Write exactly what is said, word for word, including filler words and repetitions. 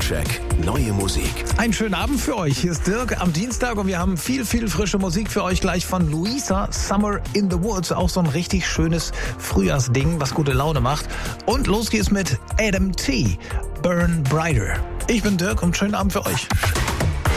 Soundcheck. Neue Musik. Einen schönen Abend für euch. Hier ist Dirk am Dienstag und wir haben viel, viel frische Musik für euch gleich von Luisa, Summer in the Woods. Auch so ein richtig schönes Frühjahrsding, was gute Laune macht. Und los geht's mit Adam T. Burn Brighter. Ich bin Dirk und schönen Abend für euch.